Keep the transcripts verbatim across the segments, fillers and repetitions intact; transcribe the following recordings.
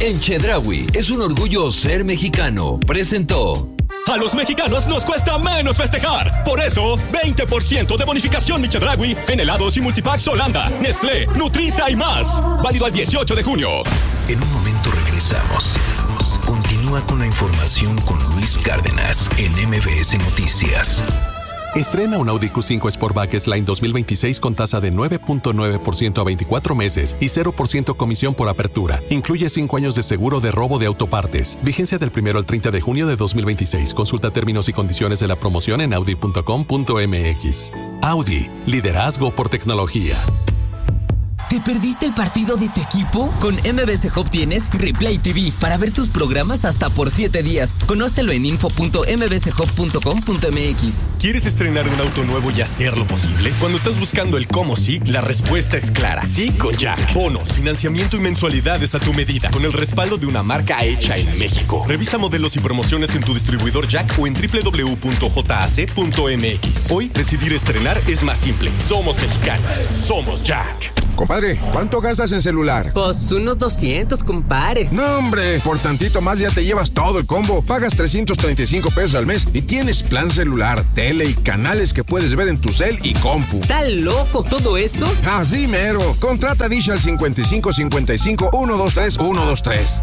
En Chedraui es un orgullo ser mexicano. Presentó. A los mexicanos nos cuesta menos festejar. Por eso, veinte por ciento de bonificación Mi Chedraui en helados y multipacks Holanda, Nestlé, Nutriza y más. Válido al dieciocho de junio. En un momento regresamos. Continúa con la información con Luis Cárdenas en M B S Noticias. Estrena un Audi Q cinco Sportback S-Line dos mil veintiséis con tasa de nueve punto nueve por ciento a veinticuatro meses y cero por ciento comisión por apertura. Incluye cinco años de seguro de robo de autopartes. Vigencia del primero al treinta de junio de dos mil veintiséis. Consulta términos y condiciones de la promoción en audi punto com punto m x. Audi, liderazgo por tecnología. ¿Te perdiste el partido de tu equipo? Con M B S Hub tienes Replay T V para ver tus programas hasta por siete días. Conócelo en info punto m b s hub punto com punto m x. ¿Quieres estrenar un auto nuevo y hacerlo posible? Cuando estás buscando el cómo sí, la respuesta es clara. Sí con Jack. Bonos, financiamiento y mensualidades a tu medida, con el respaldo de una marca hecha en México. Revisa modelos y promociones en tu distribuidor Jack o en w w w punto j a c punto m x. Hoy, decidir estrenar es más simple. Somos mexicanos. Somos Jack. Compadre, ¿cuánto gastas en celular? Pues unos doscientos, compadre. No, hombre, por tantito más ya te llevas todo el combo. Pagas trescientos treinta y cinco pesos al mes y tienes plan celular, tele y canales que puedes ver en tu cel y compu. ¿Está loco todo eso? Así mero. Contrata Dish al cincuenta y cinco cincuenta y cinco uno dos tres uno dos tres.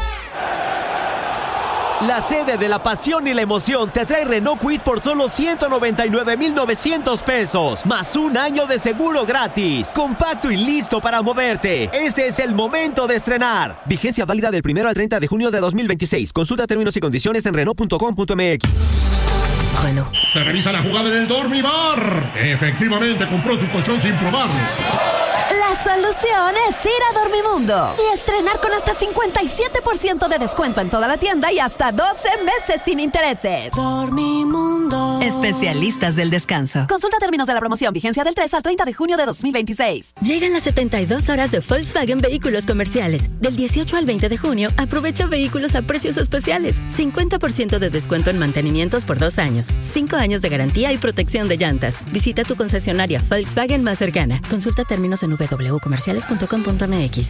La sede de la pasión y la emoción te trae Renault Kwid por solo ciento noventa y nueve mil novecientos pesos, más un año de seguro gratis. Compacto y listo para moverte. Este es el momento de estrenar. Vigencia válida del primero al treinta de junio de dos mil veintiséis. Consulta términos y condiciones en renault punto com punto m x. Renault. Se revisa la jugada en el Dormibar. Efectivamente compró su colchón sin probarlo. La solución es ir a Dormimundo y estrenar con hasta cincuenta y siete por ciento de descuento en toda la tienda y hasta doce meses sin intereses. Dormimundo. Especialistas del descanso. Consulta términos de la promoción. Vigencia del tres al treinta de junio de dos mil veintiséis. Llegan las setenta y dos horas de Volkswagen Vehículos Comerciales. Del dieciocho al veinte de junio, aprovecha vehículos a precios especiales. cincuenta por ciento de descuento en mantenimientos por dos años. cinco años de garantía y protección de llantas. Visita tu concesionaria Volkswagen más cercana. Consulta términos en w w w punto comerciales punto com punto m x.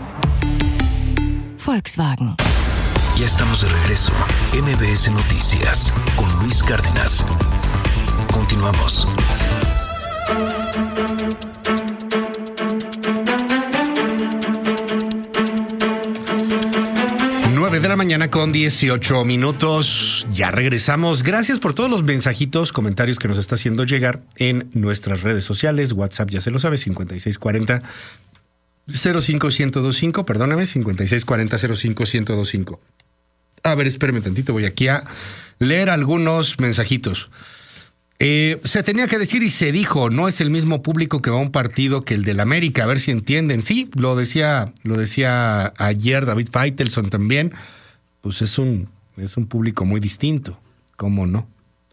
Volkswagen. Ya estamos de regreso. M B S Noticias con Luis Cárdenas. Continuamos. nueve de la mañana con dieciocho minutos. Ya regresamos. Gracias por todos los mensajitos, comentarios que nos está haciendo llegar en nuestras redes sociales. WhatsApp, ya se lo sabe, cincuenta y seis cuarenta cero cinco ciento veinticinco. Perdóname, cincuenta y seis cuarenta cero cinco ciento veinticinco. A ver, espérame tantito. Voy aquí a leer algunos mensajitos. Eh, se tenía que decir y se dijo, no es el mismo público que va a un partido que el del América, a ver si entienden. Sí, lo decía, lo decía ayer David Faitelson también, pues es un, es un público muy distinto, ¿cómo no?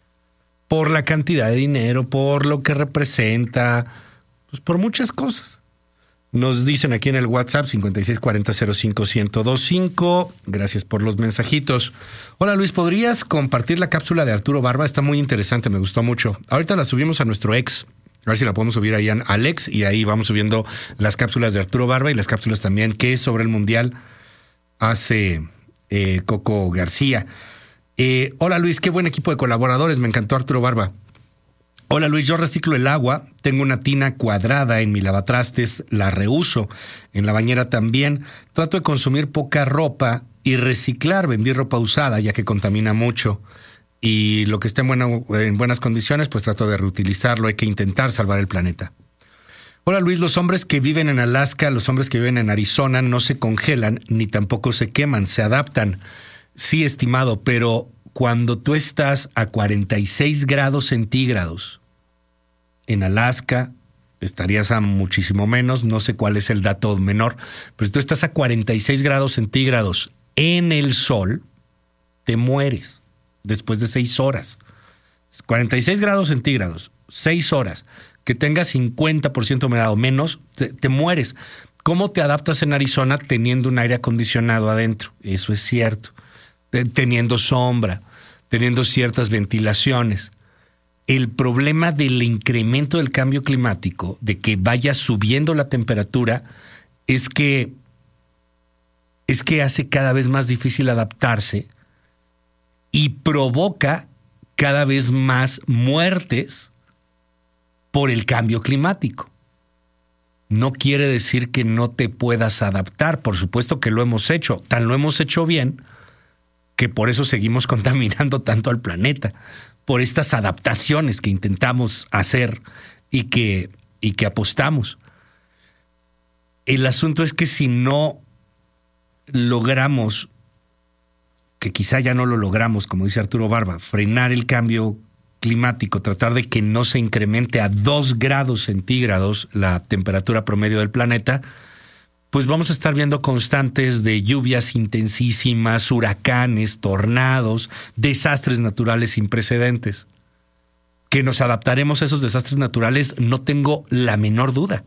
Por la cantidad de dinero, por lo que representa, pues por muchas cosas. Nos dicen aquí en el WhatsApp cincuenta y seis cuarenta cero cinco ciento veinticinco. Gracias por los mensajitos. Hola Luis, ¿podrías compartir la cápsula de Arturo Barba? Está muy interesante, me gustó mucho. Ahorita la subimos a nuestro ex. A ver si la podemos subir ahí al ex y ahí vamos subiendo las cápsulas de Arturo Barba y las cápsulas también que sobre el Mundial hace eh, Coco García. Eh, hola Luis, qué buen equipo de colaboradores. Me encantó Arturo Barba. Hola Luis, yo reciclo el agua, tengo una tina cuadrada en mi lavatrastes, la reuso, en la bañera también, trato de consumir poca ropa y reciclar, vender ropa usada ya que contamina mucho y lo que esté en, buena, en buenas condiciones pues trato de reutilizarlo, hay que intentar salvar el planeta. Hola Luis, los hombres que viven en Alaska, los hombres que viven en Arizona no se congelan ni tampoco se queman, se adaptan. Sí, estimado, pero cuando tú estás a cuarenta y seis grados centígrados en Alaska, estarías a muchísimo menos, no sé cuál es el dato menor, pero si tú estás a cuarenta y seis grados centígrados en el sol, te mueres después de seis horas. cuarenta y seis grados centígrados, seis horas, que tengas cincuenta por ciento humedad o menos, te, te mueres. ¿Cómo te adaptas en Arizona teniendo un aire acondicionado adentro? Eso es cierto. Teniendo sombra, teniendo ciertas ventilaciones. El problema del incremento del cambio climático, de que vaya subiendo la temperatura, es que es que hace cada vez más difícil adaptarse y provoca cada vez más muertes por el cambio climático. No quiere decir que no te puedas adaptar, por supuesto que lo hemos hecho, tan lo hemos hecho bien que por eso seguimos contaminando tanto al planeta, por estas adaptaciones que intentamos hacer y que, y que apostamos. El asunto es que si no logramos, que quizá ya no lo logramos, como dice Arturo Barba, frenar el cambio climático, tratar de que no se incremente a dos grados centígrados la temperatura promedio del planeta, pues vamos a estar viendo constantes de lluvias intensísimas, huracanes, tornados, desastres naturales sin precedentes. Que nos adaptaremos a esos desastres naturales, no tengo la menor duda.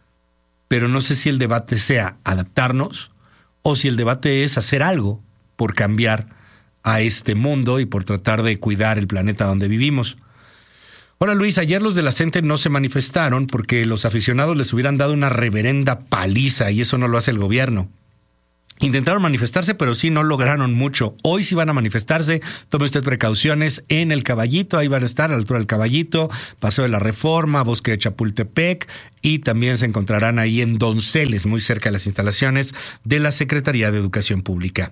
Pero no sé si el debate sea adaptarnos o si el debate es hacer algo por cambiar a este mundo y por tratar de cuidar el planeta donde vivimos. Hola Luis, ayer los de la CENTE no se manifestaron porque los aficionados les hubieran dado una reverenda paliza y eso no lo hace el gobierno. Intentaron manifestarse, pero sí no lograron mucho. Hoy sí van a manifestarse, tome usted precauciones en el Caballito, ahí van a estar a la altura del Caballito, Paseo de la Reforma, Bosque de Chapultepec y también se encontrarán ahí en Donceles, muy cerca de las instalaciones de la Secretaría de Educación Pública.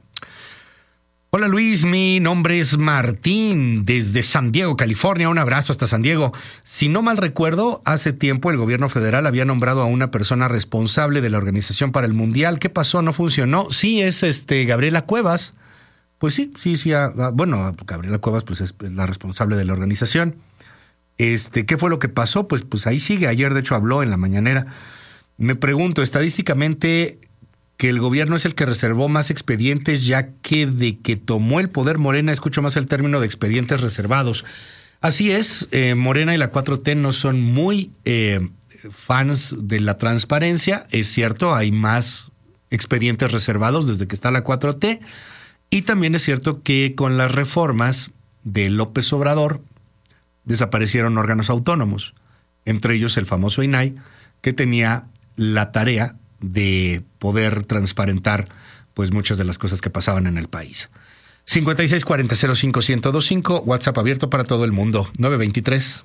Hola Luis, mi nombre es Martín, desde San Diego, California. Un abrazo hasta San Diego. Si no mal recuerdo, hace tiempo el gobierno federal había nombrado a una persona responsable de la Organización para el Mundial. ¿Qué pasó? ¿No funcionó? Sí, es este Gabriela Cuevas. Pues sí, sí, sí. Ah, bueno, Gabriela Cuevas pues es la responsable de la organización. Este, ¿qué fue lo que pasó? Pues, pues ahí sigue. Ayer, de hecho, habló en la mañanera. Me pregunto, estadísticamente, que el gobierno es el que reservó más expedientes, ya que de que tomó el poder Morena, escucho más el término de expedientes reservados. Así es, eh, Morena y la cuatro T no son muy eh, fans de la transparencia, es cierto, hay más expedientes reservados desde que está la cuatro T, y también es cierto que con las reformas de López Obrador desaparecieron órganos autónomos, entre ellos el famoso I N A I, que tenía la tarea de poder transparentar pues muchas de las cosas que pasaban en el país. cincuenta y seis cuarenta cero cinco ciento veinticinco, WhatsApp abierto para todo el mundo, nueve veintitrés.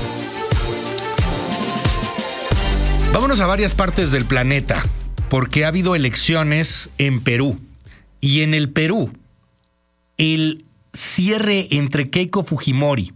Vámonos a varias partes del planeta, porque ha habido elecciones en Perú. Y en el Perú, el cierre entre Keiko Fujimori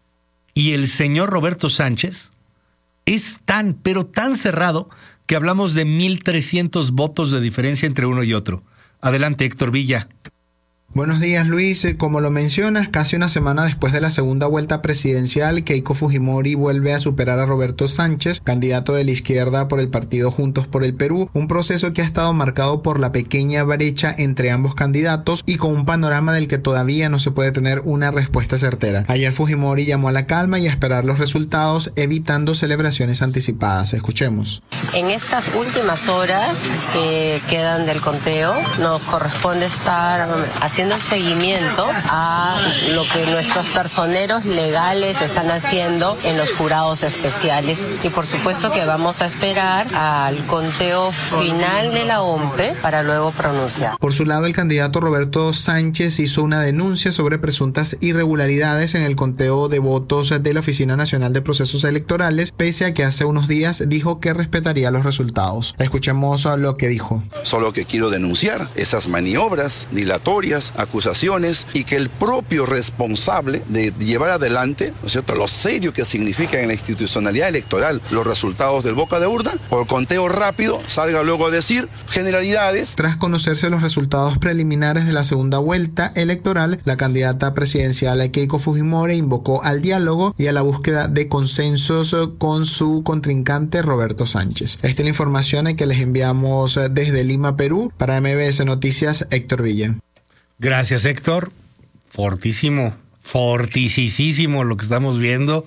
y el señor Roberto Sánchez es tan, pero tan cerrado que hablamos de mil trescientos votos de diferencia entre uno y otro. Adelante, Héctor Villa. Buenos días, Luis. Como lo mencionas, casi una semana después de la segunda vuelta presidencial, Keiko Fujimori vuelve a superar a Roberto Sánchez, candidato de la izquierda por el partido Juntos por el Perú, un proceso que ha estado marcado por la pequeña brecha entre ambos candidatos y con un panorama del que todavía no se puede tener una respuesta certera. Ayer Fujimori llamó a la calma y a esperar los resultados, evitando celebraciones anticipadas. Escuchemos. En estas últimas horas que quedan del conteo, nos corresponde estar haciendo haciendo el seguimiento a lo que nuestros personeros legales están haciendo en los jurados especiales y por supuesto que vamos a esperar al conteo final de la O M P E para luego pronunciar. Por su lado, el candidato Roberto Sánchez hizo una denuncia sobre presuntas irregularidades en el conteo de votos de la Oficina Nacional de Procesos Electorales, pese a que hace unos días dijo que respetaría los resultados. Escuchemos lo que dijo. Solo que quiero denunciar esas maniobras dilatorias, acusaciones y que el propio responsable de llevar adelante, ¿no es cierto?, lo serio que significa en la institucionalidad electoral los resultados del boca de urna, por conteo rápido, salga luego a decir generalidades. Tras conocerse los resultados preliminares de la segunda vuelta electoral, la candidata presidencial Keiko Fujimori invocó al diálogo y a la búsqueda de consensos con su contrincante Roberto Sánchez. Esta es la información que les enviamos desde Lima, Perú. Para M B S Noticias, Héctor Villa. Gracias, Héctor. Fortísimo, fortisísimo lo que estamos viendo.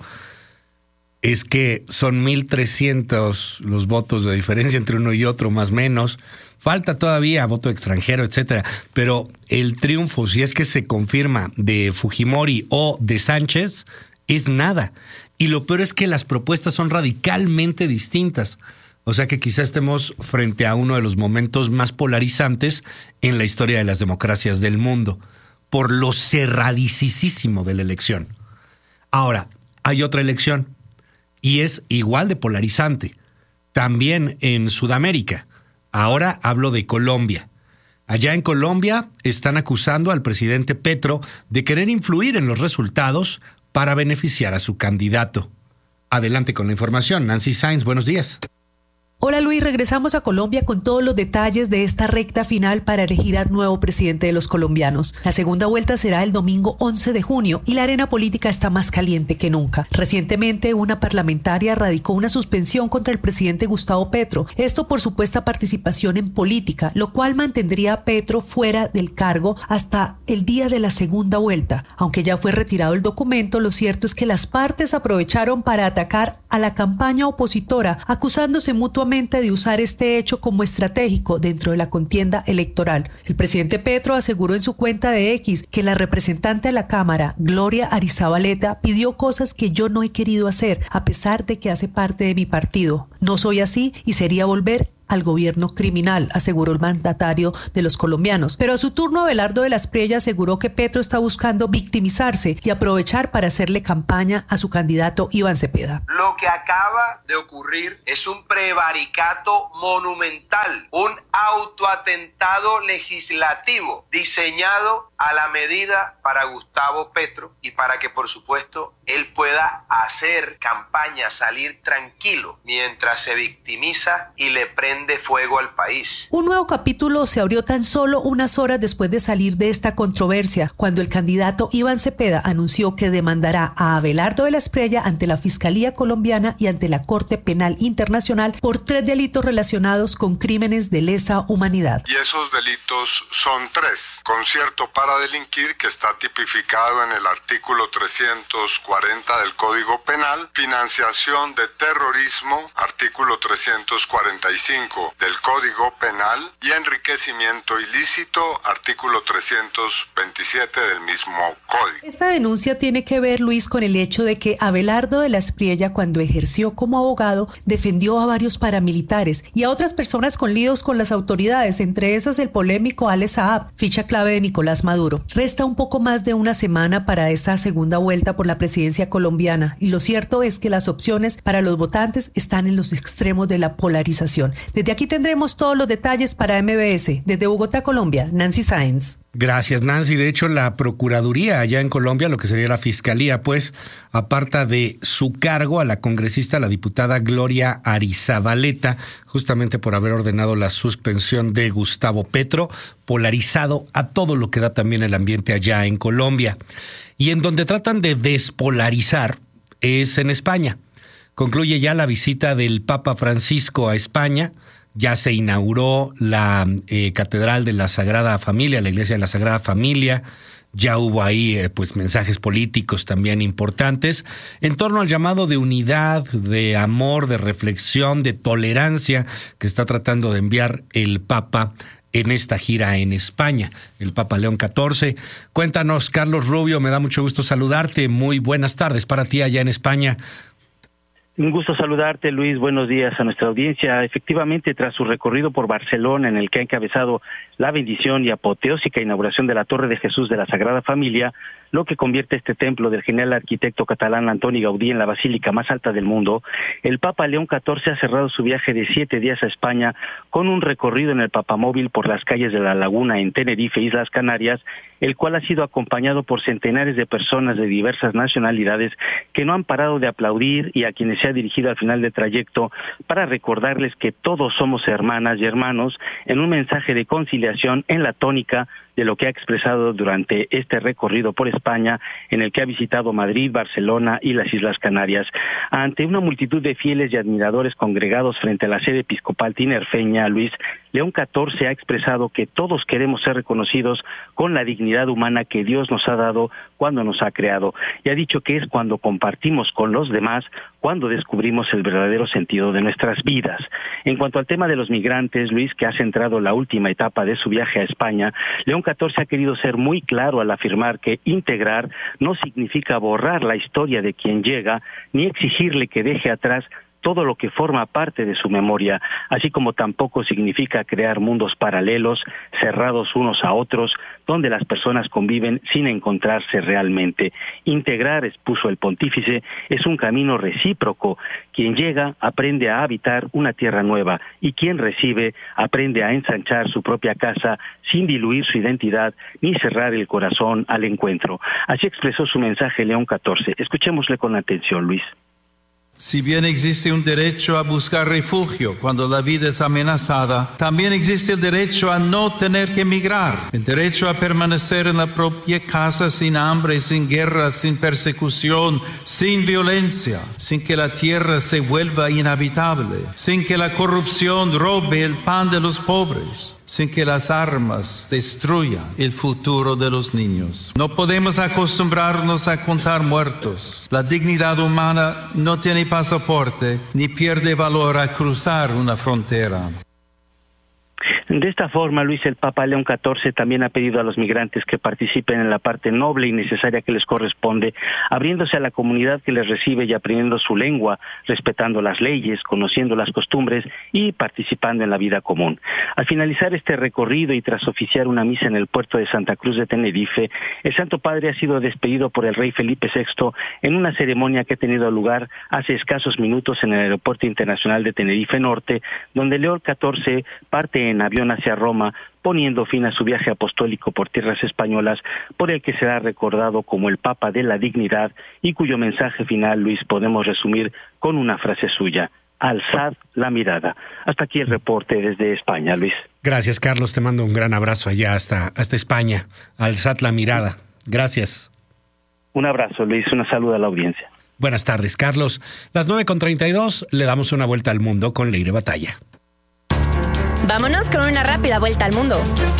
Es que son mil trescientos los votos de diferencia entre uno y otro, más o menos. Falta todavía voto extranjero, etcétera. Pero el triunfo, si es que se confirma, de Fujimori o de Sánchez, es nada. Y lo peor es que las propuestas son radicalmente distintas. O sea que quizá estemos frente a uno de los momentos más polarizantes en la historia de las democracias del mundo, por lo cerradicísimo de la elección. Ahora, hay otra elección, y es igual de polarizante, también en Sudamérica. Ahora hablo de Colombia. Allá en Colombia están acusando al presidente Petro de querer influir en los resultados para beneficiar a su candidato. Adelante con la información. Nancy Sainz, buenos días. Hola Luis, regresamos a Colombia con todos los detalles de esta recta final para elegir al nuevo presidente de los colombianos. La segunda vuelta será el domingo once de junio y la arena política está más caliente que nunca. Recientemente una parlamentaria radicó una suspensión contra el presidente Gustavo Petro, esto por supuesta participación en política, lo cual mantendría a Petro fuera del cargo hasta el día de la segunda vuelta. Aunque ya fue retirado el documento, lo cierto es que las partes aprovecharon para atacar a la campaña opositora, acusándose mutuamente de usar este hecho como estratégico dentro de la contienda electoral. El presidente Petro aseguró en su cuenta de X que la representante de la Cámara, Gloria Arizabaleta, pidió cosas que yo no he querido hacer, a pesar de que hace parte de mi partido. No soy así y sería volver al gobierno criminal, aseguró el mandatario de los colombianos. Pero a su turno, Abelardo de la Espriella aseguró que Petro está buscando victimizarse y aprovechar para hacerle campaña a su candidato Iván Cepeda. Lo que acaba de ocurrir es un prevaricato monumental, un autoatentado legislativo diseñado a la medida para Gustavo Petro y para que, por supuesto, él pueda hacer campaña, salir tranquilo mientras se victimiza y le prende fuego al país. Un nuevo capítulo se abrió tan solo unas horas después de salir de esta controversia, cuando el candidato Iván Cepeda anunció que demandará a Abelardo de la Espriella ante la Fiscalía colombiana y ante la Corte Penal Internacional por tres delitos relacionados con crímenes de lesa humanidad. Y esos delitos son tres: concierto para delinquir, que está tipificado en el artículo trescientos cuarenta del Código Penal, financiación de terrorismo, artículo trescientos cuarenta y cinco del Código Penal, y enriquecimiento ilícito, artículo trescientos veintisiete del mismo Código. Esta denuncia tiene que ver, Luis, con el hecho de que Abelardo de la Espriella, cuando ejerció como abogado, defendió a varios paramilitares y a otras personas con líos con las autoridades, entre esas el polémico Ale Saab, ficha clave de Nicolás Maduro. Resta un poco más de una semana para esta segunda vuelta por la presidencia colombiana y lo cierto es que las opciones para los votantes están en los extremos de la polarización. Desde aquí tendremos todos los detalles para M B S. Desde Bogotá, Colombia, Nancy Sainz. Gracias, Nancy. De hecho, la Procuraduría allá en Colombia, lo que sería la Fiscalía, pues, aparta de su cargo a la congresista, la diputada Gloria Arizabaleta, justamente por haber ordenado la suspensión de Gustavo Petro, polarizado a todo lo que da también el ambiente allá en Colombia. Y en donde tratan de despolarizar es en España. Concluye ya la visita del Papa Francisco a España. Ya se inauguró la eh, Catedral de la Sagrada Familia, la Iglesia de la Sagrada Familia. Ya hubo ahí eh, pues mensajes políticos también importantes en torno al llamado de unidad, de amor, de reflexión, de tolerancia que está tratando de enviar el Papa en esta gira en España, el Papa León catorce. Cuéntanos, Carlos Rubio, me da mucho gusto saludarte. Muy buenas tardes para ti allá en España. Un gusto saludarte, Luis. Buenos días a nuestra audiencia. Efectivamente, tras su recorrido por Barcelona, en el que ha encabezado la bendición y apoteósica inauguración de la Torre de Jesús de la Sagrada Familia, lo que convierte este templo del genial arquitecto catalán Antoni Gaudí en la basílica más alta del mundo, el Papa León catorce ha cerrado su viaje de siete días a España con un recorrido en el Papamóvil por las calles de La Laguna en Tenerife, Islas Canarias, el cual ha sido acompañado por centenares de personas de diversas nacionalidades que no han parado de aplaudir y a quienes se ha dirigido al final del trayecto para recordarles que todos somos hermanas y hermanos en un mensaje de conciliación en la tónica de lo que ha expresado durante este recorrido por España, en el que ha visitado Madrid, Barcelona y las Islas Canarias. Ante una multitud de fieles y admiradores congregados frente a la sede episcopal tinerfeña, Luis, León catorce ha expresado que todos queremos ser reconocidos con la dignidad humana que Dios nos ha dado cuando nos ha creado, y ha dicho que es cuando compartimos con los demás cuando descubrimos el verdadero sentido de nuestras vidas. En cuanto al tema de los migrantes, Luis, que ha centrado la última etapa de su viaje a España, León catorce ha querido ser muy claro al afirmar que integrar no significa borrar la historia de quien llega, ni exigirle que deje atrás todo lo que forma parte de su memoria, así como tampoco significa crear mundos paralelos, cerrados unos a otros, donde las personas conviven sin encontrarse realmente. Integrar, expuso el pontífice, es un camino recíproco. Quien llega aprende a habitar una tierra nueva y quien recibe aprende a ensanchar su propia casa sin diluir su identidad ni cerrar el corazón al encuentro. Así expresó su mensaje León catorce. Escuchémosle con atención, Luis. Si bien existe un derecho a buscar refugio cuando la vida es amenazada, también existe el derecho a no tener que emigrar, el derecho a permanecer en la propia casa sin hambre, sin guerra, sin persecución, sin violencia, sin que la tierra se vuelva inhabitable, sin que la corrupción robe el pan de los pobres, sin que las armas destruyan el futuro de los niños. No podemos acostumbrarnos a contar muertos. La dignidad humana no tiene pasaporte ni pierde valor a cruzar una frontera. De esta forma, Luis, el Papa León catorce también ha pedido a los migrantes que participen en la parte noble y necesaria que les corresponde, abriéndose a la comunidad que les recibe y aprendiendo su lengua, respetando las leyes, conociendo las costumbres y participando en la vida común. Al finalizar este recorrido y tras oficiar una misa en el puerto de Santa Cruz de Tenerife, el Santo Padre ha sido despedido por el rey Felipe sexto en una ceremonia que ha tenido lugar hace escasos minutos en el Aeropuerto Internacional de Tenerife Norte, donde León catorce parte en avión hacia Roma, poniendo fin a su viaje apostólico por tierras españolas, por el que será recordado como el Papa de la Dignidad y cuyo mensaje final, Luis, podemos resumir con una frase suya: alzad la mirada. Hasta aquí el reporte desde España, Luis. Gracias, Carlos, te mando un gran abrazo allá hasta, hasta España. Alzad la mirada. Gracias. Un abrazo, Luis, una saludo a la audiencia. Buenas tardes, Carlos. Las nueve con treinta y dos, le damos una vuelta al mundo con Leire Batalla. Vámonos con una rápida vuelta al mundo.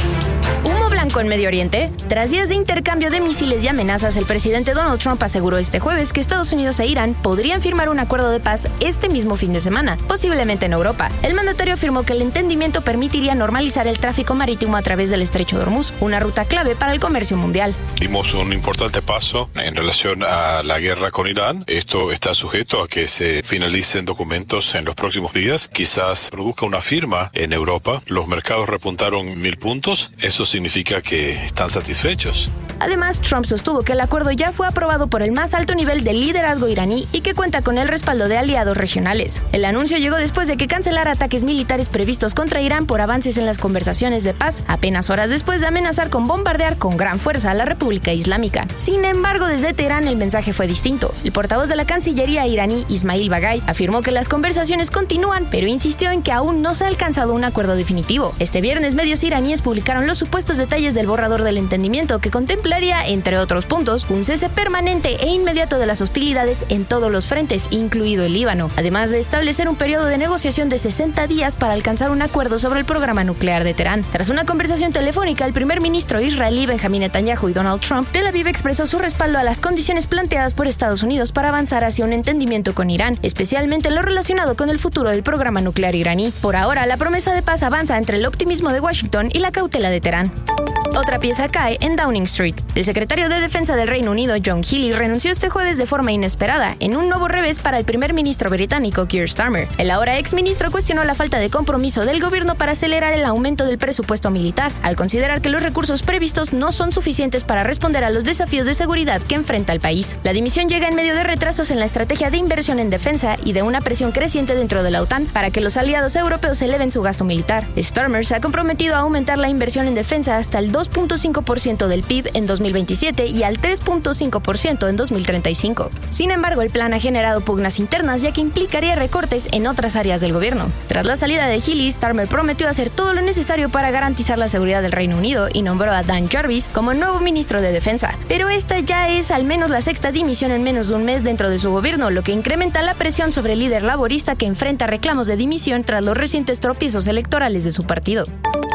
Humo blanco en Medio Oriente. Tras días de intercambio de misiles y amenazas, el presidente Donald Trump aseguró este jueves que Estados Unidos e Irán podrían firmar un acuerdo de paz este mismo fin de semana, posiblemente en Europa. El mandatario afirmó que el entendimiento permitiría normalizar el tráfico marítimo a través del Estrecho de Hormuz, una ruta clave para el comercio mundial. Dimos un importante paso en relación a la guerra con Irán. Esto está sujeto a que se finalicen documentos en los próximos días. Quizás produzca una firma en Europa. Los mercados repuntaron mil puntos. Eso significa que están satisfechos. Además, Trump sostuvo que el acuerdo ya fue aprobado por el más alto nivel de liderazgo iraní y que cuenta con el respaldo de aliados regionales. El anuncio llegó después de que cancelara ataques militares previstos contra Irán por avances en las conversaciones de paz, apenas horas después de amenazar con bombardear con gran fuerza a la República Islámica. Sin embargo, desde Teherán el mensaje fue distinto. El portavoz de la Cancillería iraní, Ismail Bagay, afirmó que las conversaciones continúan, pero insistió en que aún no se ha alcanzado un acuerdo definitivo. Este viernes, medios iraníes publicaron los supuestos detalles del borrador del entendimiento que contemplaría, entre otros puntos, un cese permanente e inmediato de las hostilidades en todos los frentes, incluido el Líbano, además de establecer un periodo de negociación de sesenta días para alcanzar un acuerdo sobre el programa nuclear de Teherán. Tras una conversación telefónica, el primer ministro israelí Benjamin Netanyahu y Donald Trump, Tel Aviv expresó su respaldo a las condiciones planteadas por Estados Unidos para avanzar hacia un entendimiento con Irán, especialmente en lo relacionado con el futuro del programa nuclear iraní. Por ahora, la promesa de paz avanza entre el optimismo de Washington y la cautela de Teherán. Otra pieza cae en Downing Street. El secretario de Defensa del Reino Unido, John Healey, renunció este jueves de forma inesperada, en un nuevo revés para el primer ministro británico Keir Starmer. El ahora exministro cuestionó la falta de compromiso del gobierno para acelerar el aumento del presupuesto militar, al considerar que los recursos previstos no son suficientes para responder a los desafíos de seguridad que enfrenta el país. La dimisión llega en medio de retrasos en la estrategia de inversión en defensa y de una presión creciente dentro de la OTAN para que los aliados europeos eleven su gasto militar. Starmer se ha comprometido a aumentar la inversión en defensa hasta el dos punto cinco por ciento del P I B en dos mil veintisiete y al tres punto cinco por ciento en dos mil treinta y cinco. Sin embargo, el plan ha generado pugnas internas ya que implicaría recortes en otras áreas del gobierno. Tras la salida de Healey, Starmer prometió hacer todo lo necesario para garantizar la seguridad del Reino Unido y nombró a Dan Jarvis como nuevo ministro de Defensa. Pero esta ya es al menos la sexta dimisión en menos de un mes dentro de su gobierno, lo que incrementa la presión sobre el líder laborista que enfrenta reclamos de dimisión tras los recientes tropiezos electorales de su partido.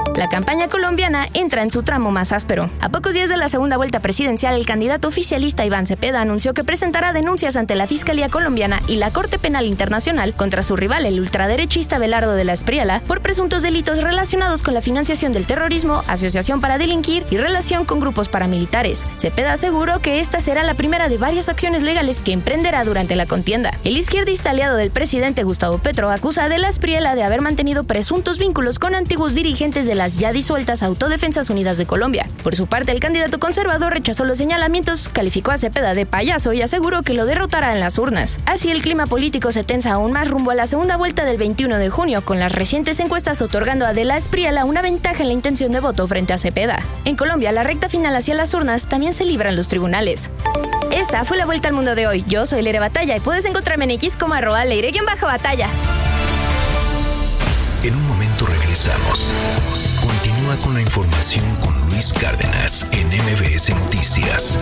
La campaña colombiana entra en su tramo más áspero. A pocos días de la segunda vuelta presidencial, el candidato oficialista Iván Cepeda anunció que presentará denuncias ante la Fiscalía colombiana y la Corte Penal Internacional contra su rival, el ultraderechista Belardo de la Espriella, por presuntos delitos relacionados con la financiación del terrorismo, asociación para delinquir y relación con grupos paramilitares. Cepeda aseguró que esta será la primera de varias acciones legales que emprenderá durante la contienda. El izquierdista aliado del presidente Gustavo Petro acusa a de la Espriella de haber mantenido presuntos vínculos con antiguos dirigentes de las ya disueltas Autodefensas Unidas de Colombia. Por su parte, el candidato conservador rechazó los señalamientos, calificó a Cepeda de payaso y aseguró que lo derrotará en las urnas. Así, el clima político se tensa aún más rumbo a la segunda vuelta del veintiuno de junio, con las recientes encuestas otorgando a de la Espriella una ventaja en la intención de voto frente a Cepeda. En Colombia, la recta final hacia las urnas también se libra en los tribunales. Esta fue la Vuelta al Mundo de hoy. Yo soy Leire Batalla y puedes encontrarme en X como arroba Leire-Batalla. En un momento regresamos. Continúa con la información con Luis Cárdenas en M B S Noticias.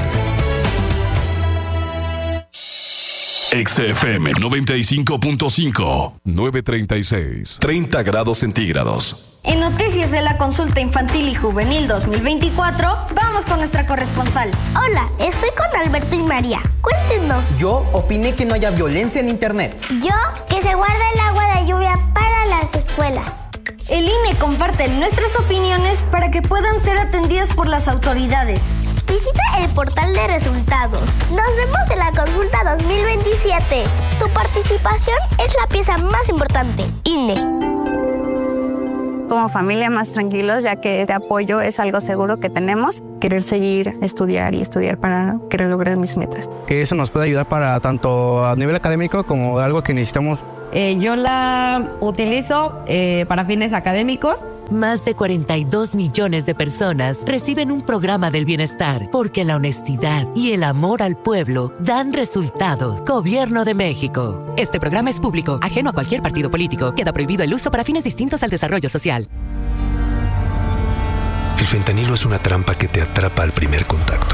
X F M noventa y cinco punto cinco, nueve treinta y seis, treinta grados centígrados. En Noticias de la Consulta Infantil y Juvenil dos mil veinticuatro, vamos con nuestra corresponsal. Hola, estoy con Alberto y María. Cuéntenos. Yo opiné que no haya violencia en internet. Yo, que se guarda el agua de lluvia para las escuelas. El I N E comparte nuestras opiniones para que puedan ser atendidas por las autoridades. Visita el portal de resultados. Nos vemos en la consulta dos mil veintisiete. Tu participación es la pieza más importante. I N E. Como familia más tranquilos, ya que este apoyo es algo seguro que tenemos. Querer seguir, estudiar y estudiar para querer lograr mis metas. Que eso nos puede ayudar para tanto a nivel académico como algo que necesitamos. Eh, yo la utilizo eh, para fines académicos. Más de cuarenta y dos millones de personas reciben un programa del bienestar porque la honestidad y el amor al pueblo dan resultados. Gobierno de México. Este programa es público, ajeno a cualquier partido político. Queda prohibido el uso para fines distintos al desarrollo social. El fentanilo es una trampa que te atrapa al primer contacto.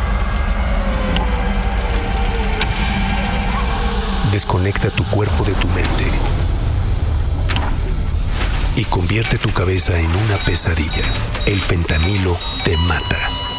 Desconecta tu cuerpo de tu mente y convierte tu cabeza en una pesadilla. El fentanilo te mata.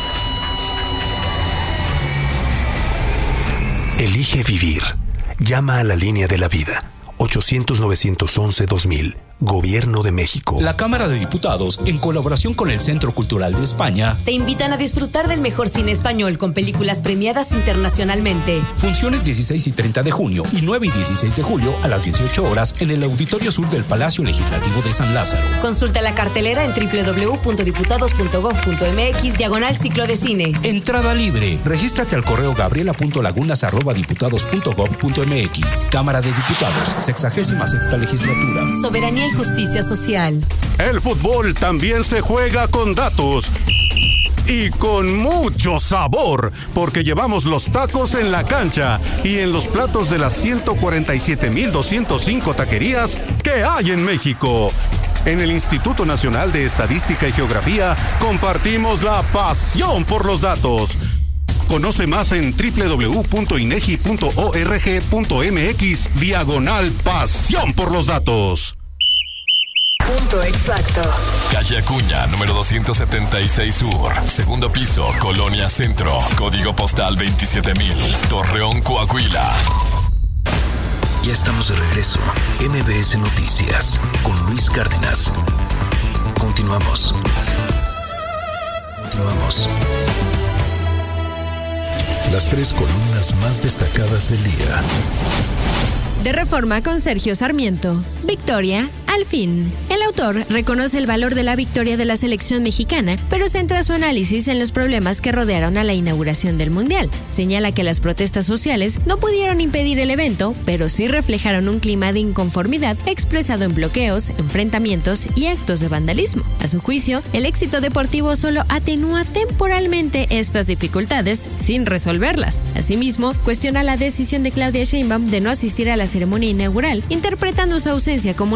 Elige vivir. Llama a la línea de la vida. ochocientos, novecientos once, dos mil. Gobierno de México. La Cámara de Diputados, en colaboración con el Centro Cultural de España, te invitan a disfrutar del mejor cine español con películas premiadas internacionalmente. Funciones dieciséis y treinta de junio y nueve y dieciséis de julio a las dieciocho horas en el Auditorio Sur del Palacio Legislativo de San Lázaro. Consulta la cartelera en doble u doble u doble u punto diputados punto gob punto eme equis diagonal ciclo de cine. Entrada libre. Regístrate al correo gabriela punto lagunas arroba diputados punto gob punto eme equis. Cámara de Diputados, sexagésima sexta legislatura. Soberanía y justicia social. El fútbol también se juega con datos y con mucho sabor, porque llevamos los tacos en la cancha y en los platos de las ciento cuarenta y siete mil doscientos cinco taquerías que hay en México. En el Instituto Nacional de Estadística y Geografía compartimos la pasión por los datos. Conoce más en doble u doble u doble u punto inegi punto org punto eme equis diagonal pasión por los datos. Punto exacto. Calle Acuña, número doscientos setenta y seis Sur. Segundo piso, Colonia Centro. Código postal veintisiete mil. Torreón, Coahuila. Ya estamos de regreso. M B S Noticias con Luis Cárdenas. Continuamos. Continuamos. Las tres columnas más destacadas del día. De Reforma con Sergio Sarmiento. Victoria, al fin. El autor reconoce el valor de la victoria de la selección mexicana, pero centra su análisis en los problemas que rodearon a la inauguración del Mundial. Señala que las protestas sociales no pudieron impedir el evento, pero sí reflejaron un clima de inconformidad expresado en bloqueos, enfrentamientos y actos de vandalismo. A su juicio, el éxito deportivo solo atenúa temporalmente estas dificultades sin resolverlas. Asimismo, cuestiona la decisión de Claudia Sheinbaum de no asistir a la ceremonia inaugural, interpretando su ausencia como una estrategia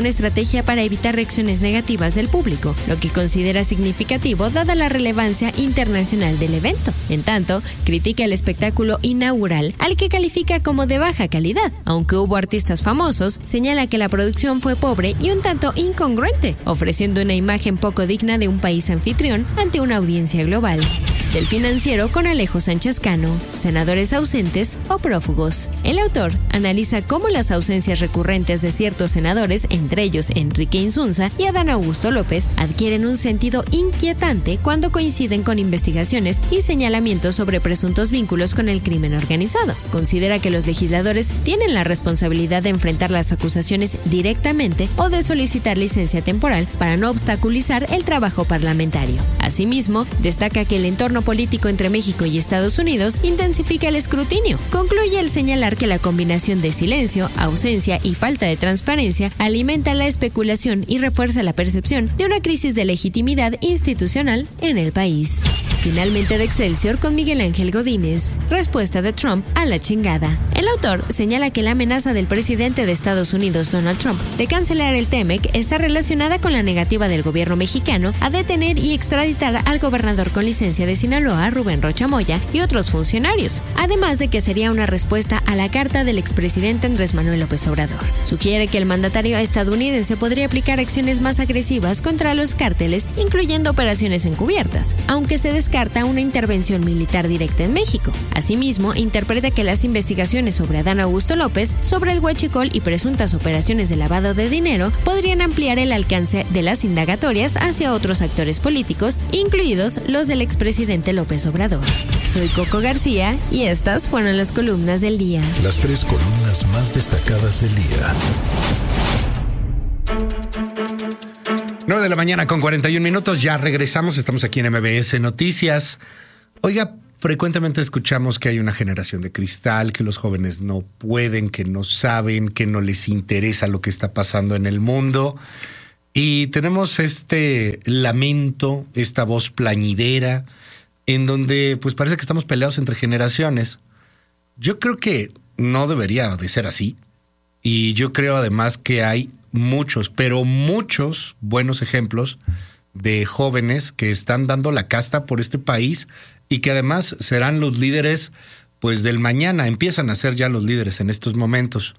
estrategia para evitar reacciones negativas del público, lo que considera significativo dada la relevancia internacional del evento. En tanto, critica el espectáculo inaugural, al que califica como de baja calidad. Aunque hubo artistas famosos, señala que la producción fue pobre y un tanto incongruente, ofreciendo una imagen poco digna de un país anfitrión ante una audiencia global. Del Financiero con Alejo Sánchez Cano, senadores ausentes o prófugos. El autor analiza cómo las ausencias recurrentes de ciertos senadores, entre ellos Enrique Insunza y Adán Augusto López, adquieren un sentido inquietante cuando coinciden con investigaciones y señalamientos sobre presuntos vínculos con el crimen organizado. Considera que los legisladores tienen la responsabilidad de enfrentar las acusaciones directamente o de solicitar licencia temporal para no obstaculizar el trabajo parlamentario. Asimismo, destaca que el entorno político entre México y Estados Unidos intensifica el escrutinio. Concluye al señalar que la combinación de silencio, ausencia y falta de transparencia alimenta la especulación y refuerza la percepción de una crisis de legitimidad institucional en el país. Finalmente de Excelsior con Miguel Ángel Godínez. Respuesta de Trump a la chingada. El autor señala que la amenaza del presidente de Estados Unidos, Donald Trump, de cancelar el T-MEC está relacionada con la negativa del gobierno mexicano a detener y extraditar al gobernador con licencia de Sinaloa, Rubén Rocha Moya, y otros funcionarios, además de que sería una respuesta a la carta del expresidente Andrés Manuel López Obrador. Sugiere que el mandatario estadounidense podría aplicar acciones más agresivas contra los cárteles, incluyendo operaciones encubiertas, aunque se descarta una intervención militar directa en México. Asimismo, interpreta que las investigaciones sobre Adán Augusto López, sobre el huachicol y presuntas operaciones de lavado de dinero podrían ampliar el alcance de las indagatorias hacia otros actores políticos, incluidos los del expresidente López Obrador. Soy Coco García y estas fueron las columnas del día. Las tres columnas más destacadas del día. nueve de la mañana con cuarenta y un minutos, ya regresamos, estamos aquí en M B S Noticias. Oiga, frecuentemente escuchamos que hay una generación de cristal, que los jóvenes no pueden, que no saben, que no les interesa lo que está pasando en el mundo. Y tenemos este lamento, esta voz plañidera, en donde pues parece que estamos peleados entre generaciones. Yo creo que no debería de ser así. Y yo creo además que hay muchos, pero muchos buenos ejemplos de jóvenes que están dando la casta por este país y que además serán los líderes pues del mañana. Empiezan a ser ya los líderes en estos momentos.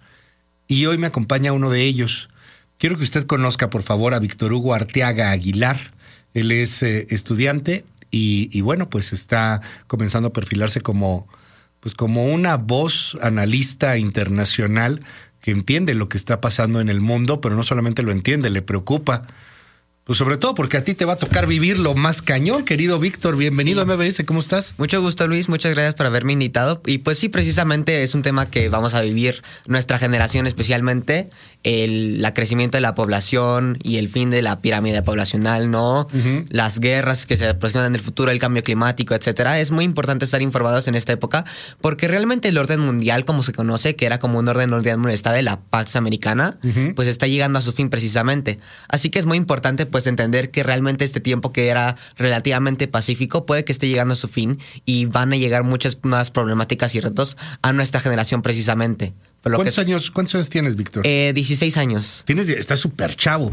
Y hoy me acompaña uno de ellos. Quiero que usted conozca, por favor, a Víctor Hugo Arteaga Aguilar. Él es eh, estudiante y, y, bueno, pues está comenzando a perfilarse como, pues como una voz analista internacional que entiende lo que está pasando en el mundo, pero no solamente lo entiende, le preocupa. Pues sobre todo porque a ti te va a tocar vivirlo más cañón, querido Víctor. Bienvenido sí. a M B S, ¿cómo estás? Mucho gusto, Luis. Muchas gracias por haberme invitado. Y pues sí, precisamente es un tema que vamos a vivir nuestra generación especialmente, el la crecimiento de la población y el fin de la pirámide poblacional, ¿no? Uh-huh. Las guerras que se aproximan en el futuro, el cambio climático, etcétera. Es muy importante estar informados en esta época porque realmente el orden mundial, como se conoce, que era como un orden mundial estable, la Pax Americana, uh-huh. pues está llegando a su fin precisamente. Así que es muy importante pues entender que realmente este tiempo que era relativamente pacífico puede que esté llegando a su fin y van a llegar muchas más problemáticas y retos a nuestra generación precisamente. ¿Cuántos, es, años, ¿Cuántos años tienes, Víctor? Eh, dieciséis años. Tienes, estás súper chavo.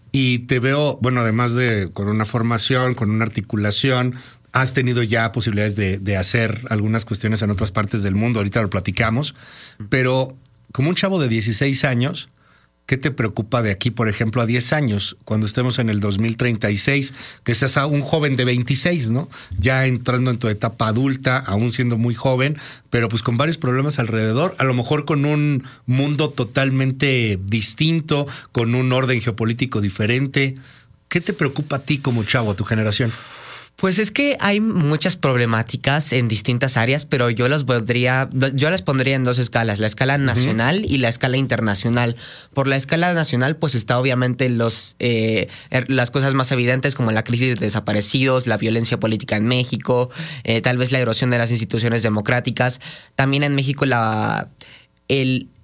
Y te veo, bueno, además de con una formación, con una articulación, has tenido ya posibilidades de, de hacer algunas cuestiones en otras partes del mundo. Ahorita lo platicamos. Pero como un chavo de dieciséis años, ¿qué te preocupa de aquí, por ejemplo, a diez años, cuando estemos en el dos mil treinta y seis, que seas un joven de veintiséis, ¿no? Ya entrando en tu etapa adulta, aún siendo muy joven, pero pues con varios problemas alrededor, a lo mejor con un mundo totalmente distinto, con un orden geopolítico diferente. ¿Qué te preocupa a ti como chavo, a tu generación? Pues es que hay muchas problemáticas en distintas áreas, pero yo las podría, yo las pondría en dos escalas, la escala nacional uh-huh. y la escala internacional. Por la escala nacional, pues está obviamente los eh, las cosas más evidentes como la crisis de desaparecidos, la violencia política en México, eh, tal vez la erosión de las instituciones democráticas. También en México la el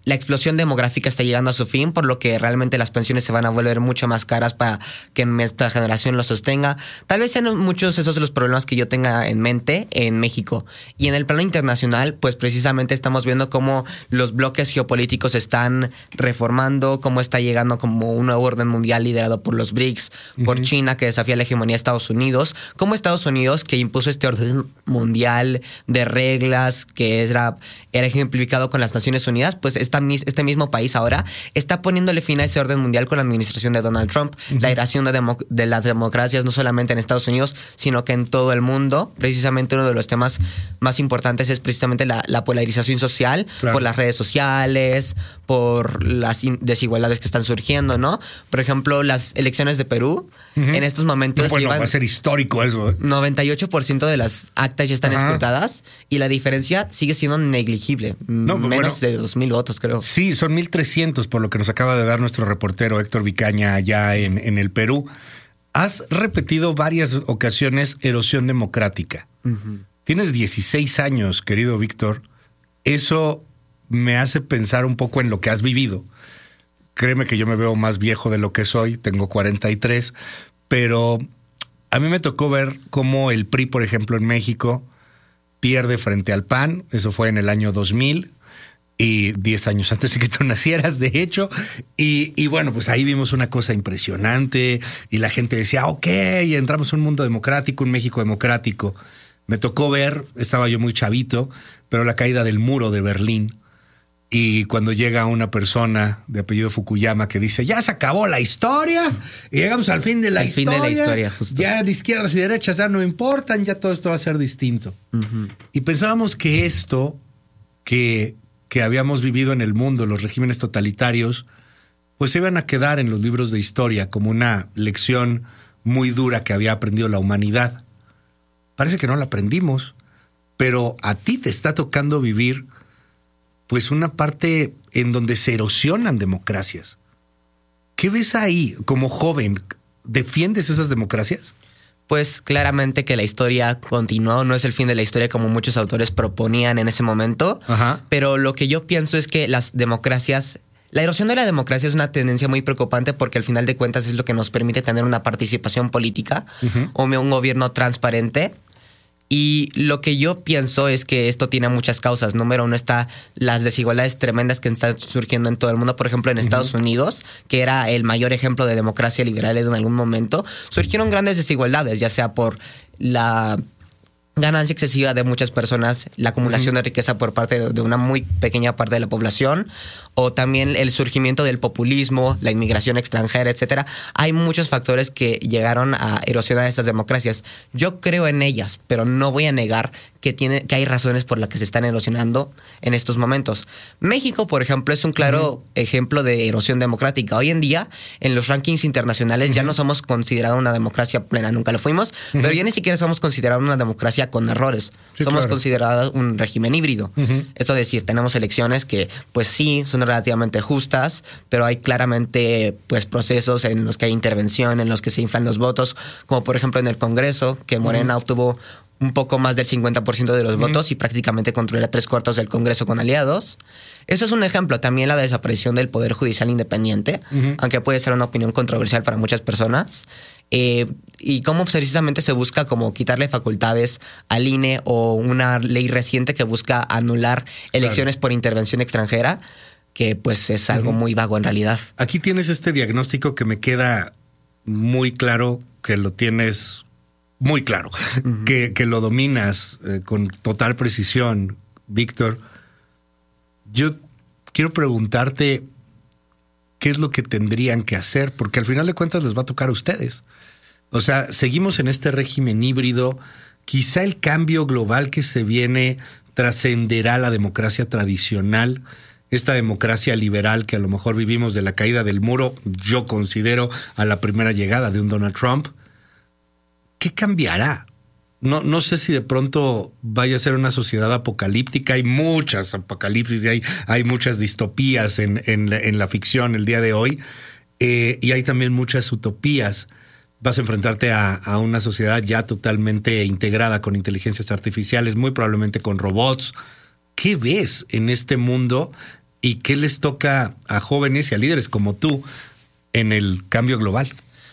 la explosión demográfica está llegando a su fin, por lo que realmente las pensiones se van a volver mucho más caras para que nuestra generación lo sostenga. Tal vez sean muchos esos los problemas que yo tenga en mente en México. Y en el plano internacional, pues precisamente estamos viendo cómo los bloques geopolíticos se están reformando, cómo está llegando como un nuevo orden mundial liderado por los B R I C S, uh-huh. por China, que desafía la hegemonía de Estados Unidos, como Estados Unidos, que impuso este orden mundial de reglas que era, era ejemplificado con las Naciones Unidas, pues esta, este mismo país ahora está poniéndole fin a ese orden mundial con la administración de Donald Trump. Uh-huh. La erosión de, demo, de las democracias no solamente en Estados Unidos, sino que en todo el mundo. Precisamente uno de los temas más importantes es precisamente la, la polarización social, claro. por las redes sociales, por las desigualdades que están surgiendo, ¿no? Por ejemplo, las elecciones de Perú, uh-huh. en estos momentos bueno, va a ser histórico eso, ¿eh? noventa y ocho por ciento de las actas ya están Ajá. escrutadas y la diferencia sigue siendo negligible. No, menos bueno, de dos mil votos, creo. Sí, son mil trescientos por lo que nos acaba de dar nuestro reportero Héctor Vicaña allá en, en el Perú. Has repetido varias ocasiones erosión democrática. Uh-huh. Tienes dieciséis años, querido Víctor. Eso me hace pensar un poco en lo que has vivido. Créeme que yo me veo más viejo de lo que soy, tengo cuarenta y tres, pero a mí me tocó ver cómo el P R I, por ejemplo, en México, pierde frente al P A N, eso fue en el año dos mil, y diez años antes de que tú nacieras, de hecho, y, y bueno, pues ahí vimos una cosa impresionante, y la gente decía, ok, entramos en un mundo democrático, un México democrático. Me tocó ver, estaba yo muy chavito, pero la caída del muro de Berlín. Y cuando llega una persona de apellido Fukuyama que dice, ya se acabó la historia, y llegamos al fin de la el historia. Fin de la historia, justo. Ya de izquierdas y derechas ya no importan, ya todo esto va a ser distinto. Uh-huh. Y pensábamos que esto que, que habíamos vivido en el mundo, los regímenes totalitarios, pues se iban a quedar en los libros de historia como una lección muy dura que había aprendido la humanidad. Parece que no la aprendimos, pero a ti te está tocando vivir pues una parte en donde se erosionan democracias. ¿Qué ves ahí como joven? ¿Defiendes esas democracias? Pues claramente que la historia continuó, no es el fin de la historia como muchos autores proponían en ese momento, Ajá. pero lo que yo pienso es que las democracias... La erosión de la democracia es una tendencia muy preocupante porque al final de cuentas es lo que nos permite tener una participación política uh-huh. o un gobierno transparente. Y lo que yo pienso es que esto tiene muchas causas. Número uno está las desigualdades tremendas que están surgiendo en todo el mundo. Por ejemplo, en Estados uh-huh. Unidos, que era el mayor ejemplo de democracia liberal en algún momento, surgieron grandes desigualdades, ya sea por la ganancia excesiva de muchas personas, la acumulación uh-huh. de riqueza por parte de, de una muy pequeña parte de la población, o también el surgimiento del populismo, la inmigración extranjera, etcétera. Hay muchos factores que llegaron a erosionar estas democracias. Yo creo en ellas, pero no voy a negar que tiene que hay razones por las que se están erosionando en estos momentos. México, por ejemplo, es un claro uh-huh. ejemplo de erosión democrática. Hoy en día, en los rankings internacionales, uh-huh. ya no somos considerados una democracia plena, nunca lo fuimos, uh-huh. pero ya ni siquiera somos considerados una democracia con errores. Sí, somos claro. considerados un régimen híbrido. Uh-huh. Eso es decir, tenemos elecciones que, pues sí, son relativamente justas, pero hay claramente pues procesos en los que hay intervención, en los que se inflan los votos, como por ejemplo en el Congreso, que Morena uh-huh. obtuvo un poco más del cincuenta por ciento de los uh-huh. votos y prácticamente controla tres cuartos del Congreso con aliados. Eso es un ejemplo. También la desaparición del Poder Judicial Independiente, uh-huh. aunque puede ser una opinión controversial para muchas personas. Eh, y cómo precisamente se busca como quitarle facultades al I N E o una ley reciente que busca anular elecciones claro. por intervención extranjera, que pues es algo uh-huh. muy vago en realidad. Aquí tienes este diagnóstico que me queda muy claro, que lo tienes muy claro, uh-huh. que, que lo dominas eh, con total precisión, Víctor. Yo quiero preguntarte qué es lo que tendrían que hacer, porque al final de cuentas les va a tocar a ustedes. O sea, seguimos en este régimen híbrido. Quizá el cambio global que se viene trascenderá la democracia tradicional, esta democracia liberal que a lo mejor vivimos de la caída del muro, yo considero a la primera llegada de un Donald Trump. ¿Qué cambiará? No, no sé si de pronto vaya a ser una sociedad apocalíptica. Hay muchas apocalipsis y hay, hay muchas distopías en, en, la, en la ficción el día de hoy. Eh, y hay también muchas utopías. Vas a enfrentarte a, a una sociedad ya totalmente integrada con inteligencias artificiales, muy probablemente con robots. ¿Qué ves en este mundo ¿Y qué les toca a jóvenes y a líderes como tú en el cambio global?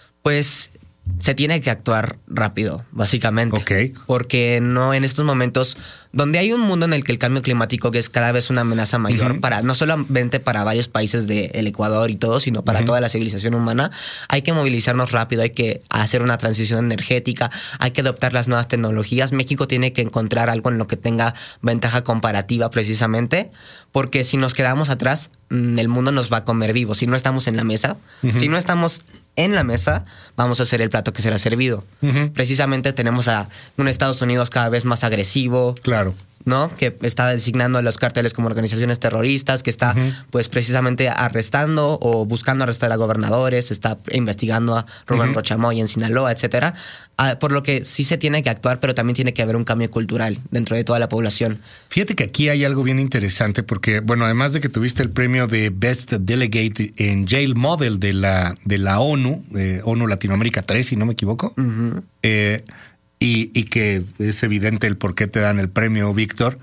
Pues se tiene que actuar rápido, básicamente. Ok. Porque no en estos momentos donde hay un mundo en el que el cambio climático que es cada vez una amenaza mayor, uh-huh. para no solamente para varios países del Ecuador y todo, sino para uh-huh. toda la civilización humana, hay que movilizarnos rápido, hay que hacer una transición energética, hay que adoptar las nuevas tecnologías. México tiene que encontrar algo en lo que tenga ventaja comparativa precisamente, porque si nos quedamos atrás, el mundo nos va a comer vivos. Si no estamos en la mesa, uh-huh. si no estamos en la mesa, vamos a hacer el plato que será servido. Uh-huh. Precisamente tenemos a un Estados Unidos cada vez más agresivo. Claro. ¿No? Que está designando a los cárteles como organizaciones terroristas, que está uh-huh. pues precisamente arrestando o buscando arrestar a gobernadores, está investigando a Rubén uh-huh. Rochamoy en Sinaloa, etcétera. Ah, por lo que sí se tiene que actuar, pero también tiene que haber un cambio cultural dentro de toda la población. Fíjate que aquí hay algo bien interesante porque, bueno, además de que tuviste el premio de Best Delegate en Jail Model de la, de la ONU, eh, ONU Latinoamérica tres, si no me equivoco, uh-huh. eh, Y, y que es evidente el por qué te dan el premio, Víctor,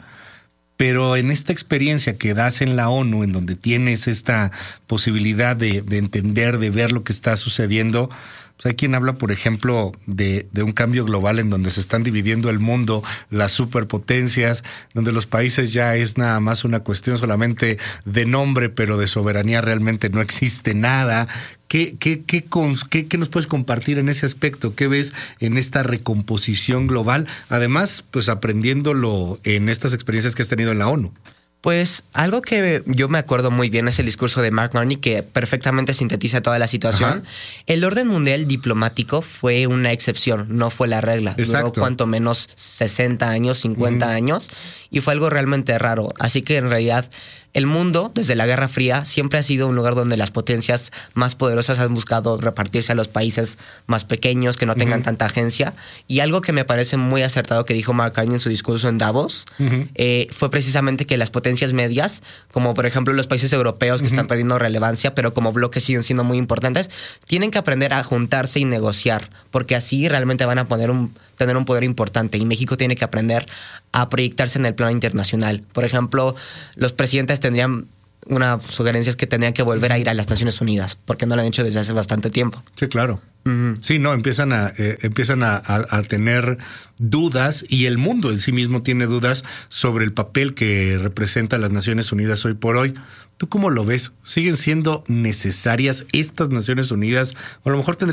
pero en esta experiencia que das en la ONU, en donde tienes esta posibilidad de, de entender, de ver lo que está sucediendo, pues hay quien habla, por ejemplo, de, de un cambio global en donde se están dividiendo el mundo, las superpotencias, donde los países ya es nada más una cuestión solamente de nombre, pero de soberanía realmente no existe nada. ¿Qué, qué, qué, qué, qué nos puedes compartir en ese aspecto? ¿Qué ves en esta recomposición global? Además, pues aprendiéndolo en estas experiencias que has tenido en la ONU. Pues algo que yo me acuerdo muy bien es el discurso de Mark Carney, que perfectamente sintetiza toda la situación. Ajá. El orden mundial diplomático fue una excepción, no fue la regla. Exacto. Duró cuanto menos sesenta años, cincuenta mm. años, y fue algo realmente raro. Así que en realidad el mundo, desde la Guerra Fría, siempre ha sido un lugar donde las potencias más poderosas han buscado repartirse a los países más pequeños, que no tengan uh-huh. tanta agencia. Y algo que me parece muy acertado que dijo Mark Carney en su discurso en Davos, uh-huh. eh, fue precisamente que las potencias medias, como por ejemplo los países europeos que uh-huh. están perdiendo relevancia, pero como bloques siguen siendo muy importantes, tienen que aprender a juntarse y negociar, porque así realmente van a poner un, tener un poder importante. Y México tiene que aprender a proyectarse en el plano internacional. Por ejemplo, los presidentes tendrían una sugerencia es que tendrían que volver a ir a las Naciones Unidas, porque no lo han hecho desde hace bastante tiempo. Sí, claro. Uh-huh. Sí, no, empiezan a eh, empiezan a, a, a tener dudas, y el mundo en sí mismo tiene dudas sobre el papel que representa las Naciones Unidas hoy por hoy. ¿Tú cómo lo ves? ¿Siguen siendo necesarias estas Naciones Unidas? O a lo mejor tendría